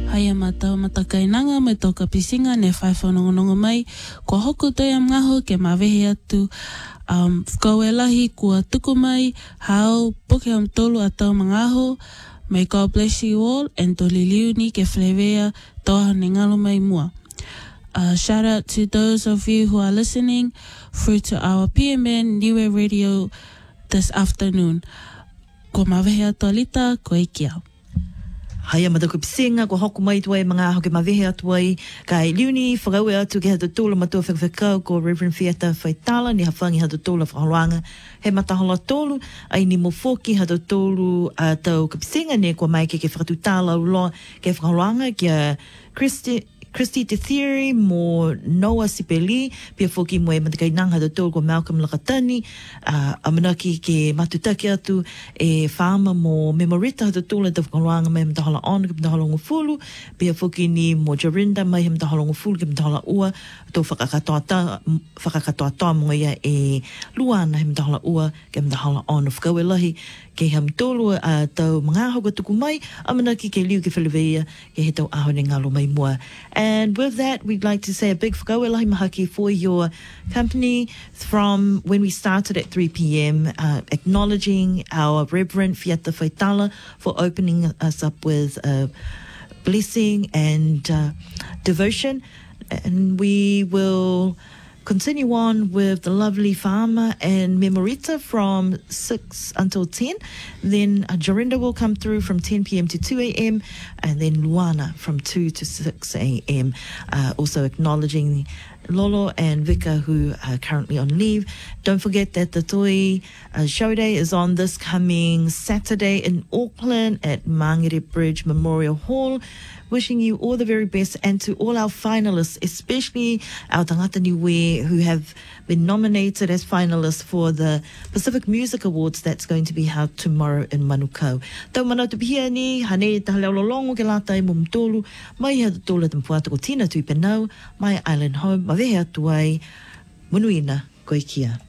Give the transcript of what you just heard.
Hai matau matakainanga me toka pisinga ne whaiwhanongonongo mai. Kua hoku toi am ngaho ke mawehe atu whakauelahi kua tuku mai hao poke am tolu atau mangaho. May God bless you all and toli liuni ke whlewea toa ne ngalo mai mua. Shout out to those of you who are listening through to our PMN Niue Radio this afternoon. Ko mawehe atu alita, ko ikia. Haia matako pisenga, ko hoku mai tuai mga aho ke mawehe atu ai, kai liuni whakaue atu ke hatu tōla matua whakawhakau ko Reverend Fiata Whaitala, ni hawhangi hatu tōla whakaroanga, he matahola tōlu, ai ni mo foki hatu tōlu tau ka pisenga ne ko mai ke whakatutala uloa ke whakaroanga kia Christy Theory mo Noah Sipeli, pia foki mo e matakai nanga hatu tōlu ko Malcolm Lakatani, amanaki ke matutaki atu e whaama mo Memorita hatu tōlu ta whakaroanga mai mtahala ona ke mtahala ngufulu, pia foki ni mo Jarinda mai he mtahala ngufulu ke mtahala ua, tō whakakatoa toa mo ia e Luana he mtahala ua ke mtahala ona. Whakauelahi ke ham tōlu tau mga aho ka tuku mai, amanaki ke liu ke wheleweia ke he tau aho ne ngalo mai mua. And with that, we'd like to say a big whakauelahi mahaki for your company from when we started at 3 p.m, acknowledging our Reverend Fiata Whaitala for opening us up with a blessing and devotion. And we will continue on with the lovely Farmer and Memorita from 6 until 10. Then Jorinda will come through from 10 p.m. to 2 a.m. And then Luana from 2 to 6 a.m. Also acknowledging Lolo and Vika, who are currently on leave. Don't forget that the Toi Show Day is on this coming Saturday in Auckland at Mangere Bridge Memorial Hall. Wishing you all the very best, and to all our finalists, especially our Tangata Niue who have been nominated as finalists for the Pacific Music Awards that's going to be held tomorrow in Manukau. Tau mana tu pihia ni, hane tahaleo ke lata I mumtolu, mai hatu tola tampuata ko Tina Tui Penau, my island home, mawehe atu ai, munuina, koe kia.